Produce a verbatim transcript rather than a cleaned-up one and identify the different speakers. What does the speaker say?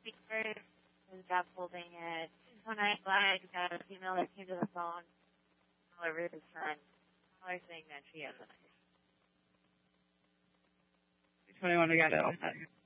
Speaker 1: speaker. His job holding it. One night, I got a female that came to the phone. Over his son. All saying that she has a knife.
Speaker 2: twenty-one, we got it.